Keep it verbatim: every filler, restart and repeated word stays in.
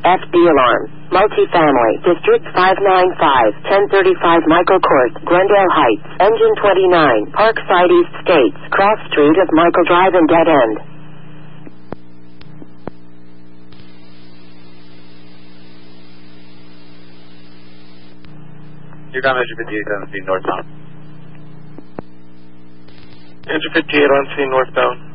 F D alarm. Multifamily. District five ninety-five, ten thirty-five Michael Court, Glendale Heights. Engine twenty-nine, Parkside East States. Cross Street of Michael Drive and Dead End. You're down Engine fifty-eight on scene northbound. Engine fifty-eight on scene northbound.